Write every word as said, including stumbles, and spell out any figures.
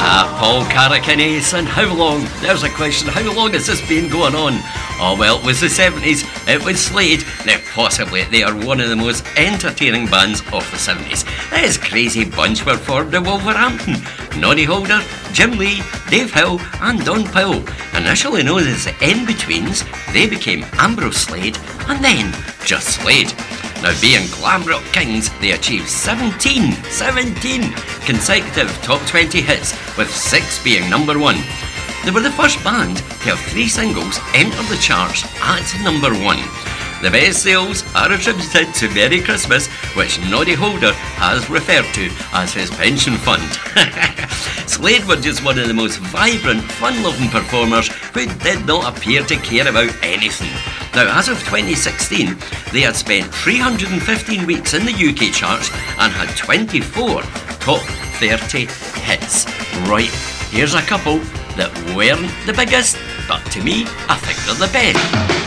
Ah, Paul Carrick and Ace, and how long? There's a question, how long has this been going on? Oh well, it was the seventies, it was Slade. Now possibly they are one of the most entertaining bands of the seventies. This crazy bunch were formed in Wolverhampton. Noddy Holder, Jim Lee, Dave Hill and Don Powell. Initially known as the In-Betweens, they became Ambrose Slade and then just Slade. Now being glam rock kings, they achieved seventeen, seventeen consecutive top twenty hits, with six being number one. They were the first band to have three singles enter the charts at number one. The best sales are attributed to Merry Christmas, which Noddy Holder has referred to as his pension fund. Slade were just one of the most vibrant, fun-loving performers who did not appear to care about anything. Now, as of twenty sixteen, they had spent three hundred fifteen weeks in the U K charts and had twenty-four top thirty hits. Right, here's a couple that weren't the biggest, but to me, I think they're the best.